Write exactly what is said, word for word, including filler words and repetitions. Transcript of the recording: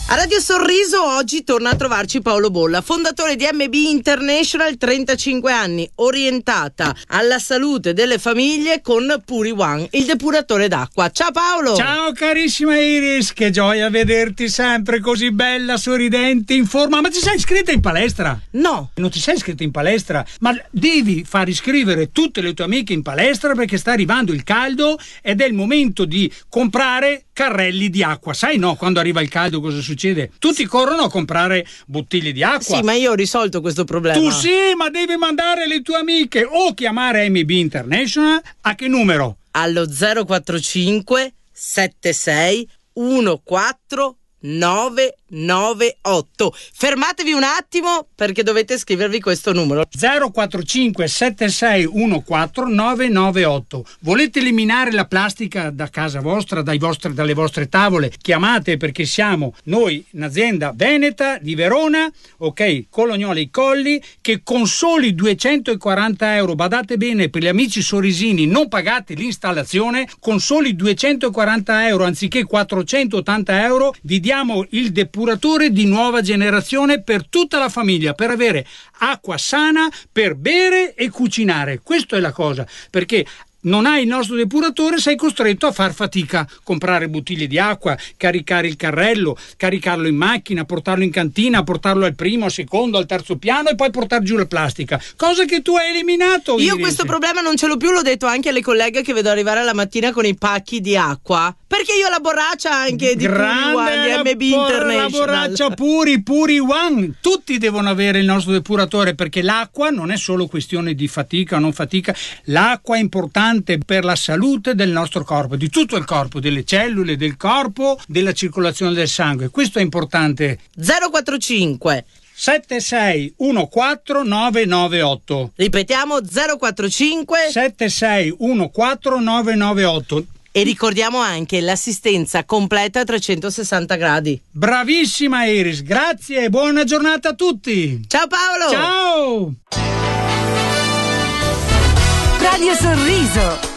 A Radio Sorriso oggi torna a trovarci Paolo Bolla, fondatore di M B International, trentacinque anni, orientata alla salute delle famiglie con Puri One, il depuratore d'acqua. Ciao Paolo! Ciao carissima Iris, che gioia vederti sempre così bella, sorridente, in forma. Ma ti sei iscritta in palestra? No. Non ti sei iscritta in palestra? Ma devi far iscrivere tutte le tue amiche in palestra, perché sta arrivando il caldo ed è il momento di comprare carrelli di acqua. Sai, no, quando arriva il caldo cosa succede? Tutti corrono a comprare bottiglie di acqua. Sì, ma io ho risolto questo problema. Tu sì, ma devi mandare le tue amiche o chiamare M B International. A che numero? Allo zero quattro cinque sette sei uno quattro nove nove otto. Fermatevi un attimo perché dovete scrivervi questo numero: zero quattro cinque sette sei uno quattro nove nove otto. Volete eliminare la plastica da casa vostra, dai vostri, dalle vostre tavole? Chiamate, perché siamo noi un'azienda veneta di Verona, ok, Colognoli Colli, che con soli duecentoquaranta euro, badate bene, per gli amici sorrisini non pagate l'installazione, con soli duecentoquaranta euro anziché quattrocentottanta euro vi diamo il depuratore di nuova generazione per tutta la famiglia, per avere acqua sana per bere e cucinare. Questa è la cosa, perché non hai il nostro depuratore, sei costretto a far fatica, comprare bottiglie di acqua, caricare il carrello, caricarlo in macchina, portarlo in cantina, portarlo al primo, al secondo, al terzo piano e poi portare giù la plastica, cosa che tu hai eliminato. Io Iris. questo problema non ce l'ho più, l'ho detto anche alle colleghe che vedo arrivare la mattina con i pacchi di acqua, perché io ho la borraccia anche di Puri One, di M B International. La borraccia Puri, Puri One, tutti devono avere il nostro depuratore, perché l'acqua non è solo questione di fatica o non fatica, l'acqua è importante per la salute del nostro corpo, di tutto il corpo, delle cellule del corpo, della circolazione del sangue. Questo è importante. zero quattro cinque sette sei uno quattro nove nove otto. Ripetiamo: zero quattro cinque sette sei uno quattro nove nove otto. E ricordiamo anche l'assistenza completa a trecentosessanta gradi. Bravissima Iris, grazie e buona giornata a tutti. Ciao Paolo. Ciao. Radio Sorriso.